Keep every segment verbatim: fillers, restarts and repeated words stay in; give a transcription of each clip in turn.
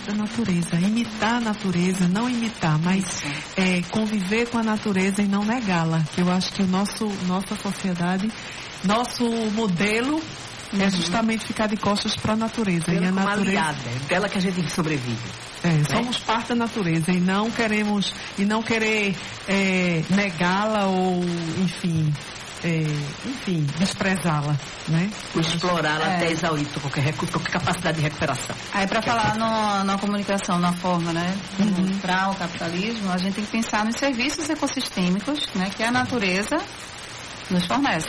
da natureza. Imitar a natureza, não imitar, mas é, conviver com a natureza e não negá-la. Que eu acho que o nosso, nossa sociedade, nosso modelo uhum. é justamente ficar de costas para a natureza. Pela e a natureza aliada, é dela que a gente sobrevive. É, né? Somos parte da natureza e não queremos, e não querer é, negá-la ou, enfim... É, enfim, desprezá-la, né? Explorá-la é. até exaurir qualquer recurso, qualquer capacidade de recuperação. Aí, para falar no, na comunicação, na forma, né? Uhum. Para o capitalismo, a gente tem que pensar nos serviços ecossistêmicos, né? Que a natureza nos fornece.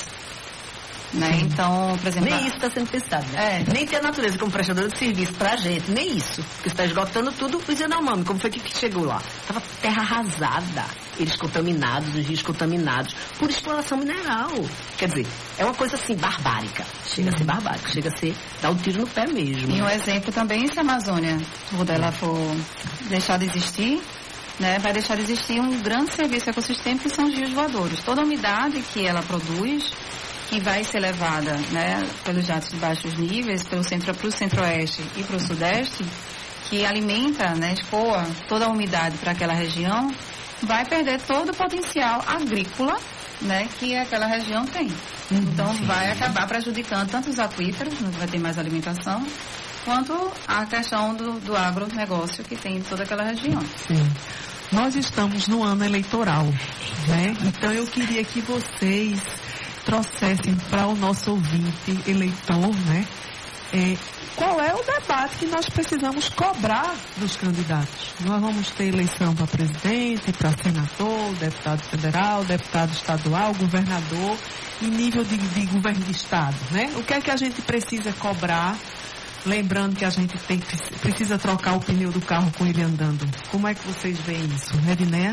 Né? Então, por exemplo... Nem isso está sendo pensado, né? É. Nem ter a natureza como prestadora de serviço para a gente, nem isso. Porque está esgotando tudo, os Yanomami, como foi que, que chegou lá? Estava terra arrasada, eles contaminados, os rios contaminados, por exploração mineral. Quer dizer, é uma coisa assim, barbárica. Chega a ser barbárica, chega a ser, dar um tiro no pé mesmo. E um exemplo também, se a Amazônia, quando ela for deixar de existir, né, vai deixar de existir um grande serviço ecossistêmico que são os rios voadores. Toda a umidade que ela produz, que vai ser levada, né, pelos jatos de baixos níveis, pelo centro, para o centro-oeste e para o sudeste, que alimenta, né, escoa toda a umidade para aquela região, vai perder todo o potencial agrícola, né, que aquela região tem. Uhum, então, sim. vai acabar prejudicando tanto os aquíferos, não vai ter mais alimentação, quanto a questão do, do agronegócio que tem em toda aquela região. Sim. Nós estamos no ano eleitoral, né? Então, eu queria que vocês trouxessem para o nosso ouvinte eleitor, né? É, qual é o debate que nós precisamos cobrar dos candidatos? Nós vamos ter eleição para presidente, para senador, deputado federal, deputado estadual, governador e nível de, de governo de estado, né? O que é que a gente precisa cobrar? Lembrando que a gente tem, precisa trocar o pneu do carro com ele andando. Como é que vocês veem isso, né, Edneia?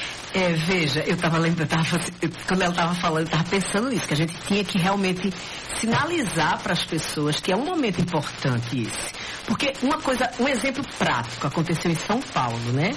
É, veja, eu estava lembrando, tava, quando ela estava falando, eu estava pensando nisso, que a gente tinha que realmente sinalizar para as pessoas que é um momento importante esse. Porque uma coisa, um exemplo prático aconteceu em São Paulo, né?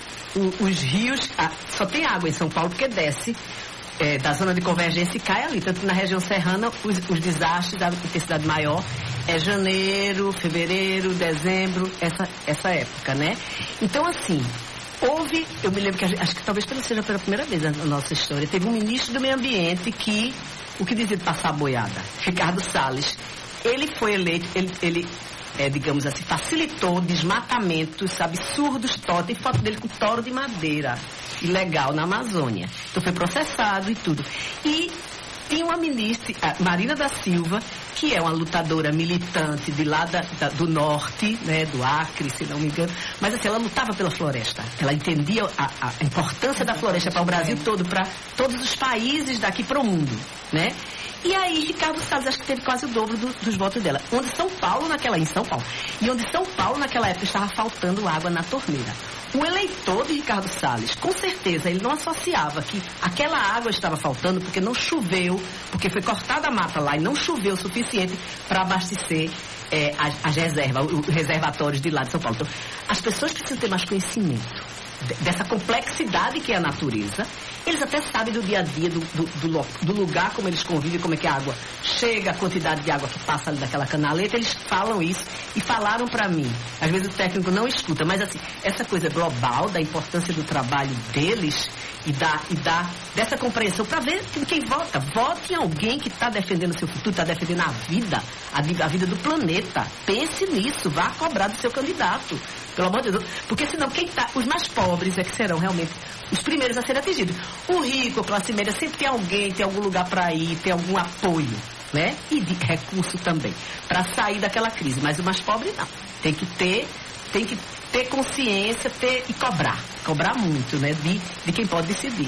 O, os rios, ah, só tem água em São Paulo porque desce é, da zona de convergência e cai ali. Tanto que na região serrana, os, os desastres da intensidade maior é janeiro, fevereiro, dezembro, essa, essa época, né? Então, assim... Houve, eu me lembro que, acho que talvez seja pela primeira vez na nossa história, teve um ministro do meio ambiente que, o que dizia de passar a boiada, Ricardo Salles, ele foi eleito, ele, ele é, digamos assim, facilitou desmatamentos absurdos, totem, tem foto dele com toro de madeira, ilegal na Amazônia. Então foi processado e tudo. E tinha uma ministra, Marina da Silva, que é uma lutadora militante de lá da, da, do norte, né, do Acre, se não me engano, mas assim, ela lutava pela floresta. Ela entendia a, a importância da floresta para o Brasil todo, para todos os países daqui para o mundo, né? E aí, Ricardo Salles, acho que teve quase o dobro do, dos votos dela. Onde São Paulo, naquela, em São Paulo, e onde São Paulo, naquela época, estava faltando água na torneira. O eleitor de Ricardo Salles, com certeza, ele não associava que aquela água estava faltando porque não choveu, porque foi cortada a mata lá e não choveu o suficiente para abastecer é, as, as reservas, os reservatórios de lá de São Paulo. Então, as pessoas precisam ter mais conhecimento dessa complexidade que é a natureza. Eles até sabem do dia a dia, do, do, do, do lugar como eles convivem, como é que a água chega, a quantidade de água que passa ali daquela canaleta, eles falam isso e falaram para mim. Às vezes o técnico não escuta, mas assim, essa coisa global da importância do trabalho deles e da, e da dessa compreensão para ver que quem vota, vote em alguém que está defendendo o seu futuro, está defendendo a vida, a, a vida do planeta. Pense nisso, vá cobrar do seu candidato. Pelo amor de Deus. Porque senão quem tá, os mais pobres é que serão realmente os primeiros a serem atingidos. O rico, a classe média, sempre tem alguém, tem algum lugar para ir, tem algum apoio, né? E de recurso também, para sair daquela crise. Mas o mais pobre não. Tem que ter, tem que ter consciência, ter e cobrar. Cobrar muito, né? De, de quem pode decidir.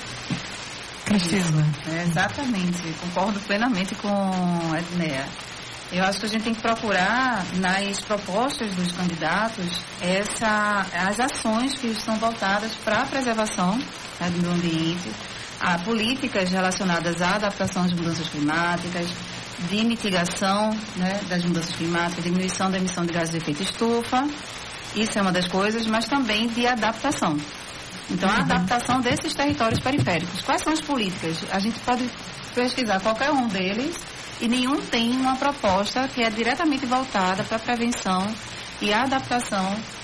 Cristiana. É, exatamente. Concordo plenamente com a Edneia. Eu acho que a gente tem que procurar, nas propostas dos candidatos, essa, as ações que estão voltadas para a preservação, né, do meio ambiente, a políticas relacionadas à adaptação às mudanças climáticas, de mitigação, né, das mudanças climáticas, diminuição da emissão de gases de efeito estufa, isso é uma das coisas, mas também de adaptação. Então, a adaptação desses territórios periféricos. Quais são as políticas? A gente pode pesquisar qualquer um deles, e nenhum tem uma proposta que é diretamente voltada para a prevenção e a adaptação